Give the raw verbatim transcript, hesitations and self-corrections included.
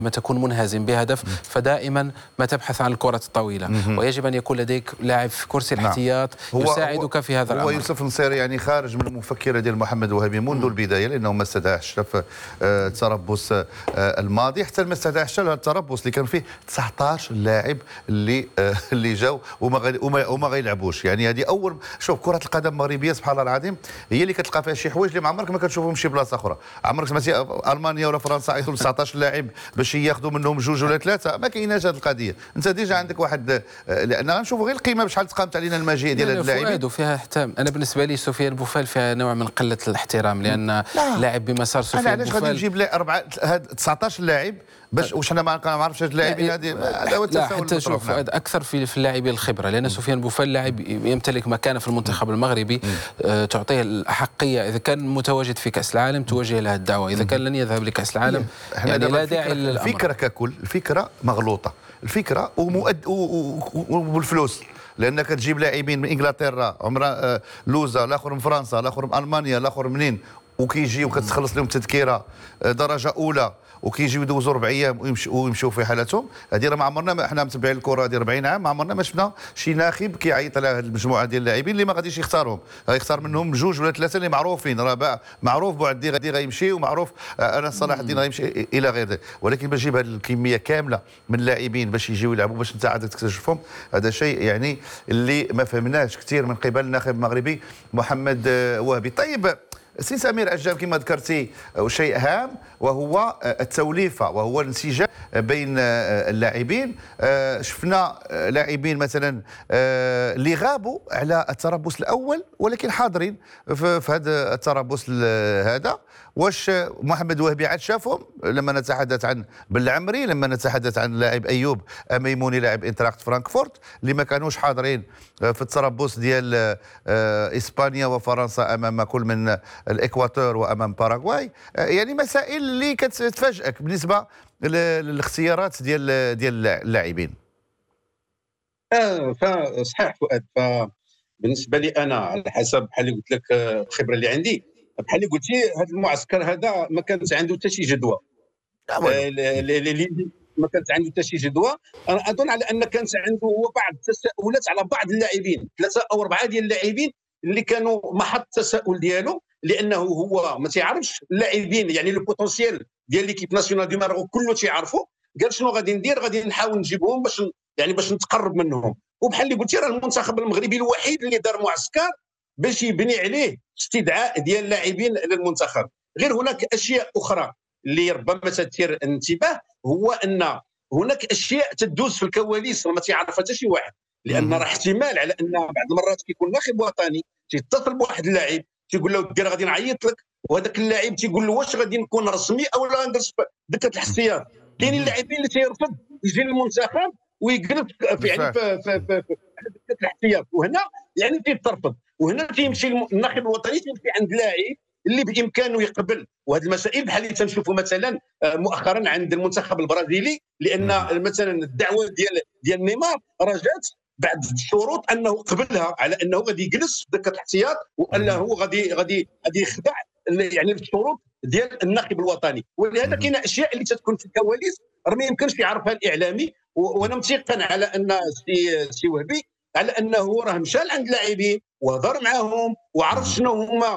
ما تكون منهزم بهدف، فدائما ما تبحث عن الكرة الطويلة، ويجب أن يكون لديك لاعب في كرسي الاحتياط نعم. يساعدك في هذا الأمر. هو يوسف النصيري يعني خارج من المفكرة ديال محمد وهبي منذ البداية، لأنه ما استدعاش في التربص الماضي، حتى ما استدعاش التربص اللي كان فيه تسعطاش لاعب اللي اللي جاوا وما وما, وما غيلعبوش. يعني هذه أول شوف كرة القدم المغربية سبحان الله العظيم هي اللي كتلقى فيها شي حوايج اللي ما عمرك ما كتشوفهم شي بلاصة أخرى. عمرك سمعتي ألمانيا ولا فرنسا عيطوا تسعطاش لاعب باش ياخذوا منهم جوج ولا ثلاثه؟ ما كايناش هذه القضيه. انت ديجا عندك واحد، لان غنشوفوا غير القيمه بشحال تقامت علينا المجيء ديال هاد اللاعبين. وفيها حتى انا بالنسبه لي سفيان بوفال فيها نوع من قله الاحترام، لان لاعب بمسار سفيان بوفال. انا علاش غادي نجيب لا اربعه هاد تسعطاش لاعب باش واش انا ما نعرفش هاد اللاعبين هذه؟ هذا هو التساؤل. لا حتى شوف نعم. اكثر في في اللاعبين الخبره، لان سفيان بوفال لاعب يمتلك مكانه في المنتخب المغربي أه تعطيه الاحقيه. اذا كان متواجد في كاس العالم توجه له الدعوه، اذا كان لن يذهب لكاس العالم يعني لا داعي للامر. الفكره ككل الفكره مغلوطه، الفكره ومؤد وبالفلوس، لانك تجيب لاعبين من انجلترا عمره لوزه، الاخر من فرنسا، الاخر من المانيا، الاخر منين، وكيجي وكتخلص لهم تذكره درجه اولى وكيجيو يدوزوا ربع ايام ويمشوا ويمشوا في حالتهم. هذه راه ما عمرنا احنا متبعين الكره هذه أربعين عام ما عمرنا ما شفنا شي ناخب كيعيط على هذه المجموعه ديال اللاعبين اللي ما غاديش يختارهم، غيختار منهم جوج ولا ثلاثه اللي معروفين، راه معروف بوعدي غادي غيمشي ومعروف انا صلاح الدين غيمشي الى غير ذلك. ولكن باش تجيب هذه الكميه كامله من اللاعبين باش يجيو يلعبوا باش انت عاد تكتشفهم، هذا شيء يعني اللي ما فهمناش كثير من قبل الناخب المغربي محمد وهبي. طيب سي سمير أجاب كما ذكرتي شيء هام وهو التوليفه وهو الانسجام بين اللاعبين. شفنا لاعبين مثلا اللي غابوا على التربص الاول ولكن حاضرين في هذا التربص هذا. واش محمد وهبي عاد شافهم؟ لما نتحدث عن بالعمري، لما نتحدث عن لاعب ايوب اميموني لاعب انتراخت فرانكفورت اللي ما كانوش حاضرين في التربص ديال اسبانيا وفرنسا امام كل من الاكواتور وامام باراغواي. يعني مسائل اللي كتفاجئك بالنسبه للاختيارات ديال ديال اللاعبين. اه فصحيح فؤاد. فبالنسبه لي انا على حسب بحال اللي قلت لك الخبره اللي عندي، بحال اللي قلتي هذا المعسكر هذا ما كانت عنده حتى شي جدوى. اللي ما كانت عنده حتى شي جدوى. انا اظن على ان كانت عنده هو بعض التساؤلات على بعض اللاعبين، ثلاثه او اربعه ديال اللاعبين اللي كانوا محط التساؤل ديالو، لانه هو ما تيعرفش اللاعبين يعني لو بوتونسيال ديال ليكيب ناسيونال دو ماروك كله تيعرفوا. قال شنو غادي ندير؟ غادي نحاول نجيبهم باش يعني باش نتقرب منهم. وبحال اللي قلتي راه المنتخب المغربي الوحيد اللي دار معسكر باش يبني عليه استدعاء ديال اللاعبين للمنتخب. غير هناك اشياء اخرى اللي ربما تثير الانتباه، هو ان هناك اشياء تدوز في الكواليس ما تعرفها حتى شي واحد، لان راه احتمال على ان بعض المرات كيكون ناخب وطني تيتصل بواحد اللاعب تيقول له دير غادي نعيط لك، وهذاك اللاعب تيقول له واش غادي نكون رسمي او لا نجلس في دكه الاحتياط. كاينين اللاعبين اللي تيرفض يجي للمنتخب ويجلس في يعني في في, في, في دكه الاحتياط، وهنا يعني تيترفض، وهنا تيمشي الناخب الوطني تيمشي عند لاعب اللي بامكانه يقبل. وهذه المسائل بحال اللي تنشوفوا مثلا مؤخرا عند المنتخب البرازيلي، لان مثلا الدعوه ديال ديال نيمار راه جات بعد الشروط انه قبلها على انه غادي يجلس في دكه الاحتياط وانه غادي غادي غادي يخضع يعني الشروط ديال الناخب الوطني. ولهذا كاينه اشياء اللي تتكون في الكواليس راه ما يمكنش يعرفها الاعلامي. وانا متيقن على ان سي سي وهبي على انه راه مشى عند اللاعبين وهضر معاهم وعرف شنو هما